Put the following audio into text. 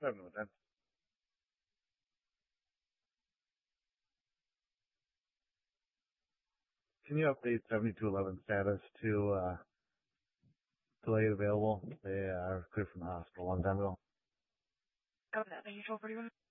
I have no time. Can you update 7211 status to delayed available? They are cleared from the hospital a long time ago. Got that. Thank you, 1241.